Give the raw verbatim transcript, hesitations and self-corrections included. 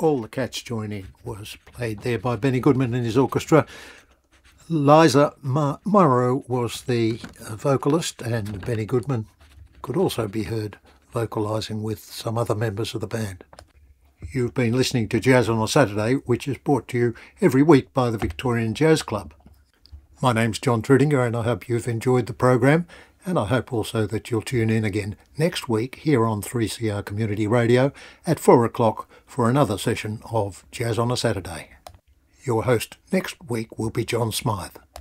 All the Cats Join In was played there by Benny Goodman and his orchestra. Liza Mar- Morrow was the vocalist, and Benny Goodman could also be heard vocalising with some other members of the band. You've been listening to Jazz on a Saturday, which is brought to you every week by the Victorian Jazz Club. My name's John Trudinger, and I hope you've enjoyed the program, and I hope also that you'll tune in again next week here on three C R Community Radio at four o'clock for another session of Jazz on a Saturday. Your host next week will be John Smythe.